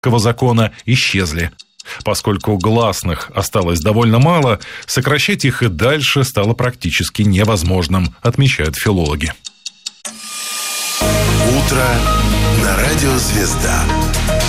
ньютоновского закона исчезли. Поскольку гласных осталось довольно мало, сокращать их и дальше стало практически невозможным, отмечают филологи. Утро на радио «Звезда».